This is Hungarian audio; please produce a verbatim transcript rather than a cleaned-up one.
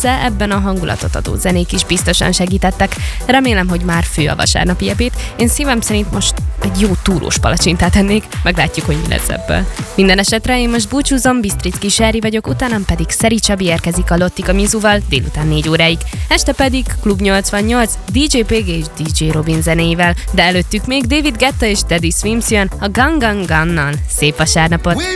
persze ebben a hangulatot adó zenék is biztosan segítettek. Remélem, hogy már fő a vasárnapi ebéd. Én szívem szerint most egy jó túrós palacsintát ennék, meglátjuk, hogy mi lesz ebből. Minden esetre én most búcsúzom, Bisztricki Sári vagyok, utánam pedig Szeri Csabi érkezik a Lottika Mizuval délután négy óráig. Este pedig Klub nyolcvannyolc, dé dzsé pé gé és dé dzsé Robin zenéivel, de előttük még David Guetta és Teddy Swims jön a Gang Gang Gannal. Szép vasárnapot!